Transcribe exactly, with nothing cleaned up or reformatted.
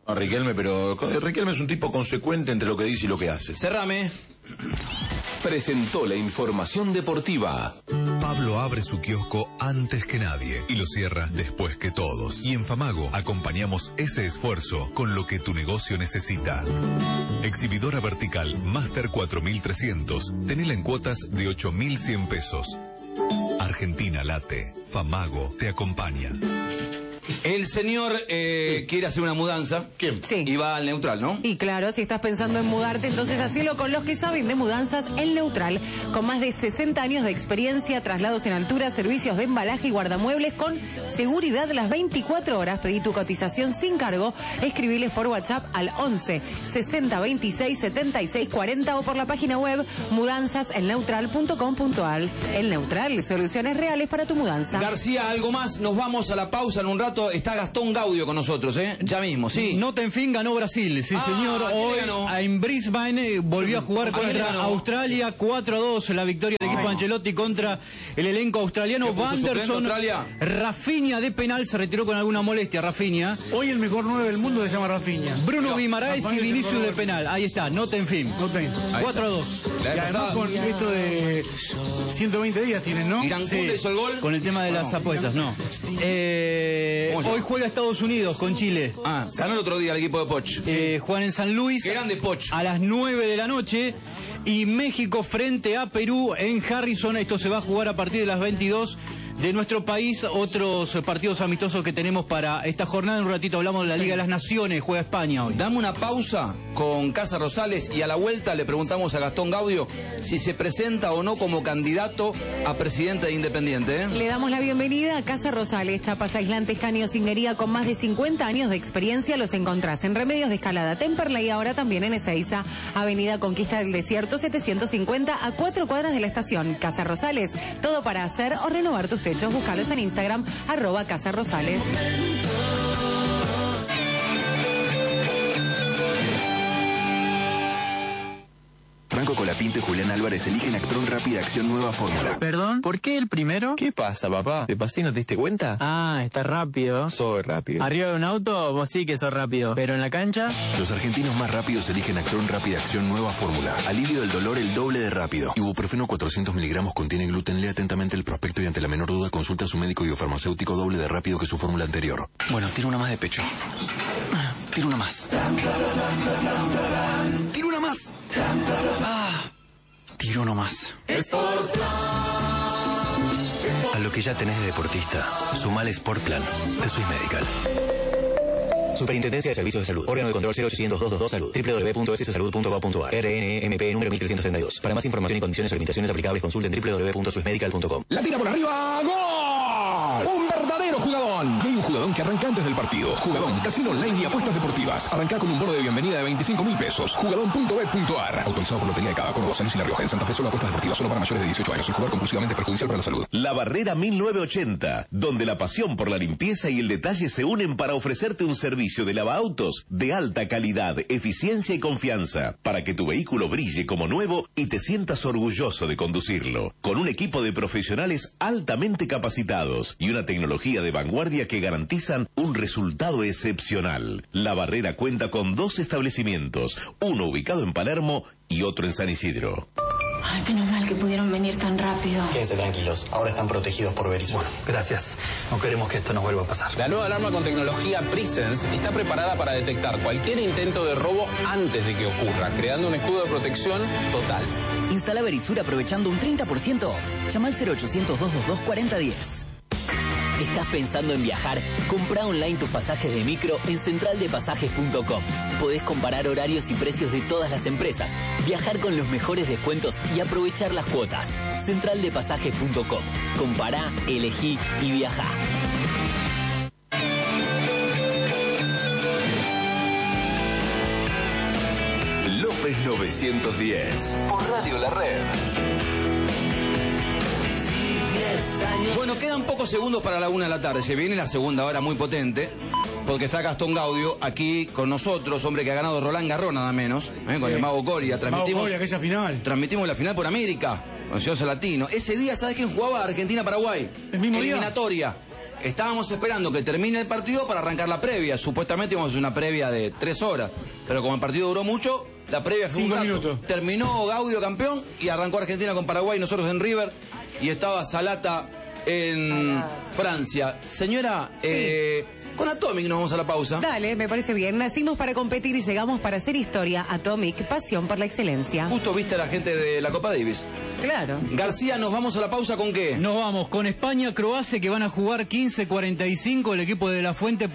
A Riquelme, pero Riquelme es un tipo consecuente entre lo que dice y lo que hace. Cerrame. Presentó la información deportiva. Pablo abre su kiosco antes que nadie y lo cierra después que todos. Y en Famago acompañamos ese esfuerzo con lo que tu negocio necesita. Exhibidora vertical Master cuatro mil trescientos. Tenela en cuotas de ocho mil cien pesos. Argentina late. Famago te acompaña. El señor eh, quiere hacer una mudanza. ¿Quién? Sí. Y va al Neutral, ¿no? Y claro, si estás pensando en mudarte, entonces hacelo con los que saben de mudanzas, El Neutral. Con más de sesenta años de experiencia, traslados en altura, servicios de embalaje y guardamuebles con seguridad las veinticuatro horas. Pedí tu cotización sin cargo. Escribiles por WhatsApp al once sesenta veintiséis setenta y seis cuarenta o por la página web mudanzas el neutral punto com punto a r. El Neutral, soluciones reales para tu mudanza. García, algo más. Nos vamos a la pausa en un rato. Está Gastón Gaudio con nosotros, ¿eh? Ya mismo, sí. Nottingham ganó Brasil, sí, Ah, señor. ¿quién ganó? Hoy en Brisbane eh, volvió a jugar ¿A quién contra ganó? Australia, cuatro a dos, la victoria del equipo Ancelotti contra el elenco australiano. ¿Qué puso suplente Vanderson, Australia? Rafinha de penal, se retiró con alguna molestia, Rafinha. Hoy el mejor nueve del mundo se llama Rafinha. Bruno No, Guimaraes y Rafael Vinicius es el de mejor. penal. Ahí está, Nottingham. No tengo. cuatro a dos. La Y vez además pasada, con esto de ciento veinte días tienen, ¿no? Cancún le hizo el gol. Con el tema de las apuestas, no. Eh, ¿Cómo se llama? hoy juega Estados Unidos con Chile. Ah, ganó el otro día el equipo de Poch. Eh, juegan en San Luis. Qué grande Poch. A las nueve de la noche. Y México frente a Perú en Harrison. Esto se va a jugar a partir de las veintidós. De nuestro país, otros partidos amistosos que tenemos para esta jornada. En un ratito hablamos de la Liga de las Naciones, juega España hoy. Dame una pausa con Casa Rosales y a la vuelta le preguntamos a Gastón Gaudio si se presenta o no como candidato a presidente de Independiente, ¿eh? Le damos la bienvenida a Casa Rosales, chapas aislantes, caños, signería con más de cincuenta años de experiencia. Los encontrás en Remedios de Escalada, Temperley y ahora también en Ezeiza, Avenida Conquista del Desierto setecientos cincuenta a cuatro cuadras de la estación. Casa Rosales, todo para hacer o renovar tus techos. Búscalos en Instagram, arroba Casa Rosales. Franco Colapinto y Julián Álvarez eligen Actron Rápida Acción Nueva Fórmula. ¿Perdón? ¿Por qué el primero? ¿Qué pasa, papá? ¿De pasé no te diste cuenta? Ah, está rápido. Soy rápido. Arriba de un auto, vos sí que sos rápido. Pero en la cancha... Los argentinos más rápidos eligen Actron Rápida Acción Nueva Fórmula. Alivio del dolor el doble de rápido. Ibuprofeno cuatrocientos miligramos contiene gluten. Lea atentamente el prospecto y ante la menor duda consulta a su médico y o farmacéutico doble de rápido que su fórmula anterior. Bueno, tira una más de pecho. Tira una más. Tira una más. Ah. Tiro uno más. A lo que ya tenés de deportista, sumale Sportplan de Swiss Medical. Superintendencia de Servicios de Salud. Órgano de control cero ochocientos doscientos veintidós Salud. doble u doble u doble u punto s s salud punto gov punto a r. R N M P número mil trescientos treinta y dos. Para más información y condiciones o limitaciones aplicables, consulten doble u doble u doble u punto swiss medical punto com. La tira por arriba. ¡Gol! Un verdadero jugadón. Y hay un jugadón que arranca antes del partido. Jugadón, casino online y apuestas deportivas. Arranca con un bono de bienvenida de veinticinco mil pesos. Jugadón punto bet punto a r. Autorizado por Lotería de Cava, Córdoba, San Luis y La Rioja. En Santa Fe solo apuestas deportivas, solo para mayores de dieciocho años. Sin jugar compulsivamente es perjudicial para la salud. La Barrera mil novecientos ochenta, donde la pasión por la limpieza y el detalle se unen para ofrecerte un servicio de lavaautos de alta calidad, eficiencia y confianza, para que tu vehículo brille como nuevo y te sientas orgulloso de conducirlo. Con un equipo de profesionales altamente capacitados y una tecnología de vanguardia que garantizan un resultado excepcional. La Barrera cuenta con dos establecimientos, uno ubicado en Palermo y otro en San Isidro. Ay, menos mal que pudieron venir tan rápido. Quédense tranquilos, ahora están protegidos por Verisur. Gracias. No queremos que esto nos vuelva a pasar. La nueva alarma con tecnología Presence está preparada para detectar cualquier intento de robo antes de que ocurra, creando un escudo de protección total. Instala Verisur aprovechando un treinta por ciento off. Llama al cero ochocientos, doscientos veintidós, cuarenta diez. ¿Estás pensando en viajar? Comprá online tus pasajes de micro en central de pasajes punto com. Podés comparar horarios y precios de todas las empresas, viajar con los mejores descuentos y aprovechar las cuotas. central de pasajes punto com. Compará, elegí y viajá. López novecientos diez. Por Radio La Red. Bueno, quedan pocos segundos para la una de la tarde. Se viene la segunda hora muy potente, porque está Gastón Gaudio aquí con nosotros, hombre que ha ganado Roland Garros nada menos, ¿eh? Sí. Con el Mago Coria. Transmitimos, Mago Coria, aquella final. Transmitimos la final por América, con Ciudad Latino. Ese día, ¿sabes quién jugaba? Argentina-Paraguay. El mismo día. Eliminatoria. estábamos esperando que termine el partido para arrancar la previa. Supuestamente íbamos a hacer una previa de tres horas, pero como el partido duró mucho, la previa fue un rato. Minutos. Terminó Gaudio campeón y arrancó Argentina con Paraguay, nosotros en River, y estaba Salata en Francia. Señora, sí. eh, con Atomic nos vamos a la pausa. Dale, me parece bien. Nacimos para competir y llegamos para hacer historia. Atomic, pasión por la excelencia. Justo viste a la gente de la Copa Davis. Claro. García, ¿nos vamos a la pausa con qué? Nos vamos con España, Croacia, que van a jugar quince cuarenta y cinco, el equipo de La Fuente.